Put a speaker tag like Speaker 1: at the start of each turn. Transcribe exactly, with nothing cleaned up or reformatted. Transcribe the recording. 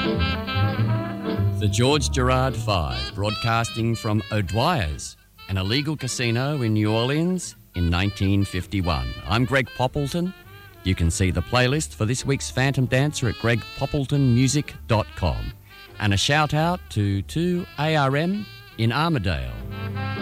Speaker 1: The George Gerard Five, broadcasting from O'Dwyer's, an illegal casino in New Orleans in nineteen fifty-one. I'm Greg Poppleton. You can see the playlist for this week's Phantom Dancer at greg poppleton music dot com. And a shout out to two A R M in Armidale.